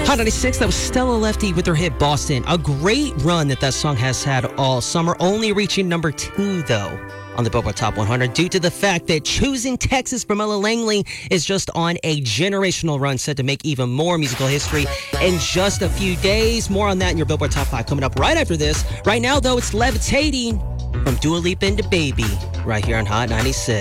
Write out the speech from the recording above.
Hot 96, that was Stella Lefty with her hit Boston. A great run that song has had all summer, only reaching number 2, though, on the Billboard Top 100 due to the fact that Choosing Texas from Ella Langley is just on a generational run set to make even more musical history in just a few days. More on that in your Billboard Top 5 coming up right after this. Right now, though, it's Levitating from Dua Lipa and DaBaby right here on Hot 96.